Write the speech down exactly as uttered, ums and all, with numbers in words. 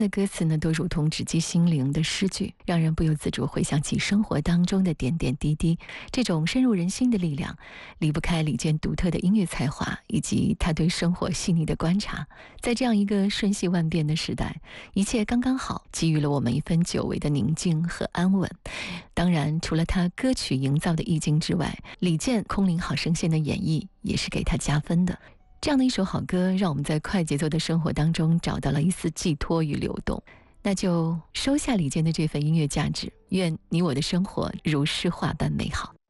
那歌词呢，都如同直击心灵的诗句，让人不由自主回想起生活当中的点点滴滴。这种深入人心的力量，离不开李健独特的音乐才华，以及他对生活细腻的观察。在这样一个瞬息万变的时代，一切刚刚好，给予了我们一份久违的宁静和安稳。当然，除了他歌曲营造的意境之外，李健空灵好声线的演绎也是给他加分的。这样的一首好歌，让我们在快节奏的生活当中找到了一丝寄托与流动。那就收下李健的这份音乐价值，愿你我的生活如诗画般美好。